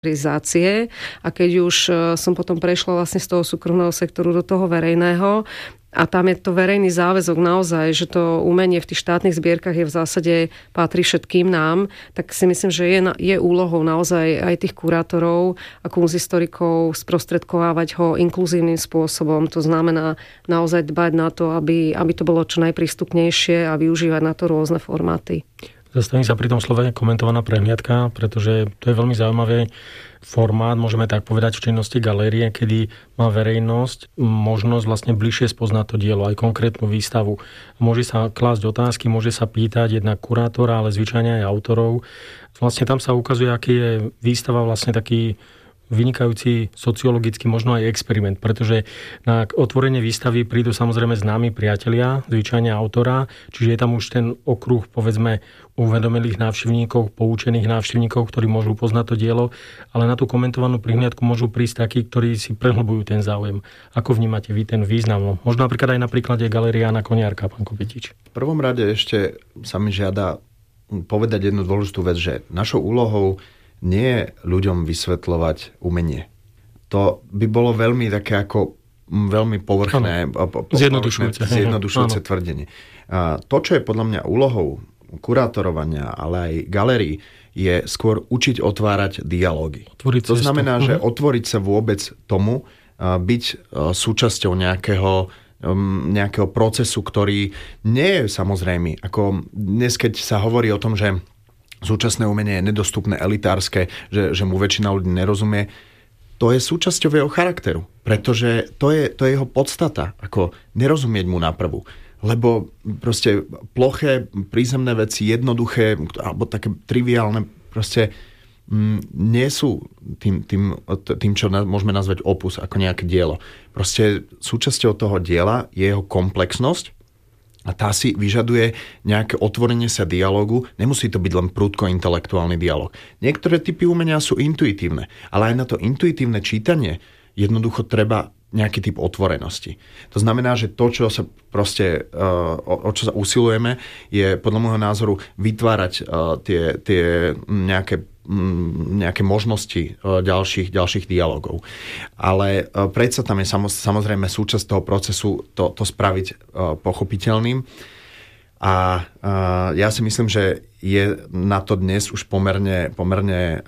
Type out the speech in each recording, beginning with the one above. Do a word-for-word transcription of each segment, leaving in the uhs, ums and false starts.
a keď už som potom prešla vlastne z toho súkromného sektoru do toho verejného a tam je to verejný záväzok naozaj, že to umenie v tých štátnych zbierkach je v zásade patrí všetkým nám, tak si myslím, že je, je úlohou naozaj aj tých kurátorov a kunsthistorikov sprostredkovávať ho inkluzívnym spôsobom. To znamená naozaj dbať na to, aby, aby to bolo čo najprístupnejšie a využívať na to rôzne formáty. Zastavím sa pri tom slove komentovaná prehliadka, pretože to je veľmi zaujímavý formát, môžeme tak povedať, v činnosti galérie, kedy má verejnosť možnosť vlastne bližšie spoznať to dielo, aj konkrétnu výstavu. Môže sa klásť otázky, môže sa pýtať jednak kurátora, ale zvyčajne aj autorov. Vlastne tam sa ukazuje, aký je výstava vlastne taký vynikajúci sociologický, možno aj experiment, pretože na otvorenie výstavy prídu samozrejme známi priatelia, zvyčajne autora, čiže je tam už ten okruh, povedzme, uvedomelých návštevníkov, poučených návštevníkov, ktorí môžu poznať to dielo, ale na tú komentovanú prihliadku môžu prísť takí, ktorí si prehlbujú ten záujem. Ako vnímate vy ten význam? Možno napríklad aj na príklade Galérie Jána Koniarka, pán Kopetič. V prvom rade ešte sa mi žiada povedať jednu dôležitú vec, že našou úlohou nie je ľuďom vysvetľovať umenie. To by bolo veľmi také ako veľmi povrchné, po, po, zjednodušujúce, zjednodušujúce tvrdenie. A to, čo je podľa mňa úlohou kurátorovania, ale aj galérií, je skôr učiť otvárať dialógy. Otvoriť to znamená, uh-huh. že otvoriť sa vôbec tomu, byť súčasťou nejakého nejakého procesu, ktorý nie je samozrejmý. Ako dnes, keď sa hovorí o tom, že súčasné umenie je nedostupné, elitárske, že, že mu väčšina ľudí nerozumie. To je súčasťou jeho charakteru, pretože to je, to je jeho podstata, ako nerozumieť mu naprvu. Lebo proste ploché, prízemné veci, jednoduché, alebo také triviálne, proste m, nie sú tým, tým, tým, čo môžeme nazvať opus, ako nejaké dielo. Proste súčasťou toho diela je jeho komplexnosť, a tá si vyžaduje nejaké otvorenie sa dialógu. Nemusí to byť len prudko intelektuálny dialóg. Niektoré typy umenia sú intuitívne, ale aj na to intuitívne čítanie jednoducho treba nejaký typ otvorenosti. To znamená, že to, čo sa proste, o, o čo sa usilujeme, je podľa môjho názoru vytvárať tie, tie nejaké nejaké možnosti ďalších, ďalších dialogov. Ale predsa tam je samozrejme súčasť toho procesu to, to spraviť pochopiteľným. A ja si myslím, že je na to dnes už pomerne, pomerne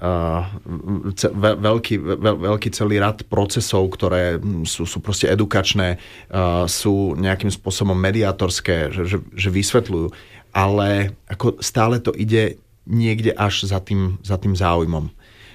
veľký, veľký celý rad procesov, ktoré sú, sú proste edukačné, sú nejakým spôsobom mediátorské, že, že vysvetľujú. Ale ako stále to ide niekde až za tým, za tým záujmom.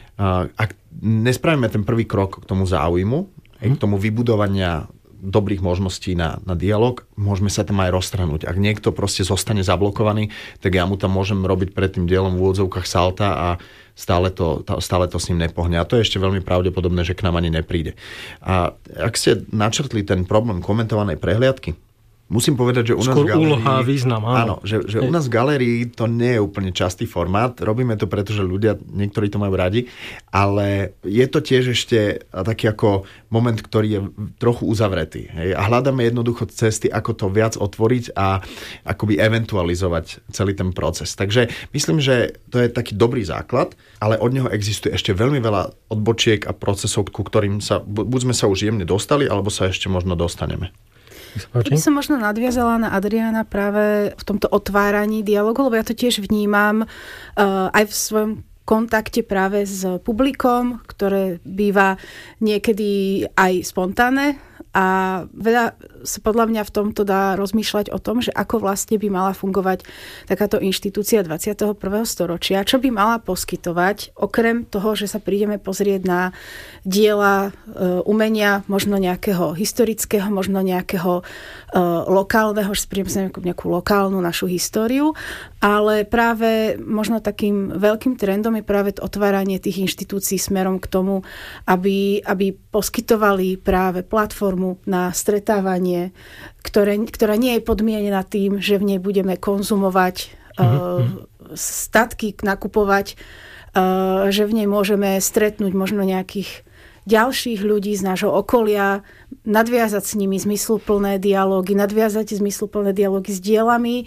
Ak nespravíme ten prvý krok k tomu záujmu, k tomu vybudovania dobrých možností na, na dialog, môžeme sa tam aj roztrhnúť. Ak niekto proste zostane zablokovaný, tak ja mu tam môžem robiť pred tým dielom v úvodzovkách salta a stále to, stále to s ním nepohne. A to je ešte veľmi pravdepodobné, že k nám ani nepríde. A ak ste načrtli ten problém komentovanej prehliadky, musím povedať, že u nás skôr v galérii... úloha a význam, áno. Áno, že, že u nás v galérii to nie je úplne častý formát. Robíme to preto, že ľudia, niektorí to majú radi, ale je to tiež ešte taký ako moment, ktorý je trochu uzavretý. Hej? A hľadáme jednoducho cesty, ako to viac otvoriť a akoby eventualizovať celý ten proces. Takže myslím, že to je taký dobrý základ, ale od neho existuje ešte veľmi veľa odbočiek a procesov, ku ktorým sa, buď sme sa už jemne dostali, alebo sa ešte možno dostaneme. Keby som možno nadviazala na Adriána práve v tomto otváraní dialogu, lebo ja to tiež vnímam uh, aj v svojom kontakte práve s publikom, ktoré býva niekedy aj spontánne a veľa sa podľa mňa v tomto dá rozmýšľať o tom, že ako vlastne by mala fungovať takáto inštitúcia dvadsiateho prvého storočia, čo by mala poskytovať, okrem toho, že sa prídeme pozrieť na diela e, umenia, možno nejakého historického, možno nejakého e, lokálneho, že si prídeme sa nejakú, nejakú lokálnu našu históriu, ale práve možno takým veľkým trendom je práve otváranie tých inštitúcií smerom k tomu, aby, aby poskytovali práve platformu na stretávanie, ktoré, ktorá nie je podmienená tým, že v nej budeme konzumovať mm-hmm. uh, statky, nakupovať, uh, že v nej môžeme stretnúť možno nejakých ďalších ľudí z nášho okolia, nadviazať s nimi zmysluplné dialógy, nadviazať zmysluplné dialógy s dielami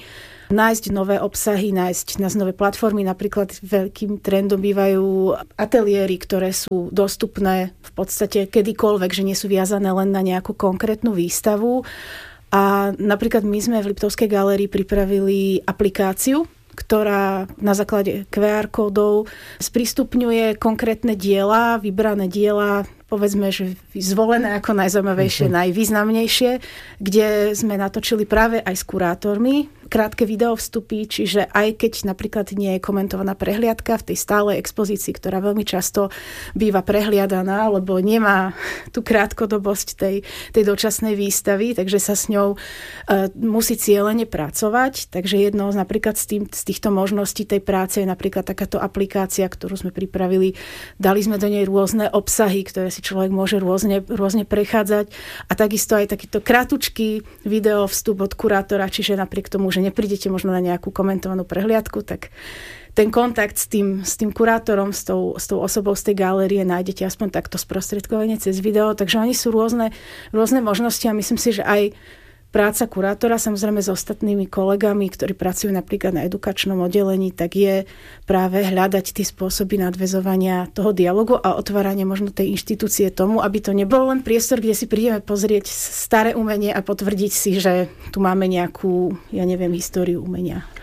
nájsť nové obsahy, nájsť nájsť nové platformy. Napríklad veľkým trendom bývajú ateliéry, ktoré sú dostupné v podstate kedykoľvek, že nie sú viazané len na nejakú konkrétnu výstavu. A napríklad my sme v Liptovskej galérii pripravili aplikáciu, ktorá na základe kú ár kódov sprístupňuje konkrétne diela, vybrané diela, povedzme, že zvolené ako najzaujímavejšie, najvýznamnejšie, kde sme natočili práve aj s kurátormi krátke video vstupy, čiže aj keď napríklad nie je komentovaná prehliadka v tej stálej expozícii, ktorá veľmi často býva prehliadaná, lebo nemá tú krátkodobosť tej, tej dočasnej výstavy, takže sa s ňou uh, musí cieľene pracovať. Takže jednou z napríklad z, tým, z týchto možností tej práce je napríklad takáto aplikácia, ktorú sme pripravili. Dali sme do nej rôzne obsahy, ktoré si človek môže rôzne, rôzne prechádzať a takisto aj takýto krátučký video vstup od kurátora, čiže napriek tomu, že neprídete možno na nejakú komentovanú prehliadku, tak ten kontakt s tým, s tým kurátorom, s tou, s tou osobou z tej galérie nájdete aspoň takto sprostredkovanie cez video, takže oni sú rôzne, rôzne možnosti a myslím si, že aj práca kurátora, samozrejme s ostatnými kolegami, ktorí pracujú napríklad na edukačnom oddelení, tak je práve hľadať tie spôsoby nadväzovania toho dialogu a otvárania možno tej inštitúcie tomu, aby to nebol len priestor, kde si prídeme pozrieť staré umenie a potvrdiť si, že tu máme nejakú, ja neviem, históriu umenia.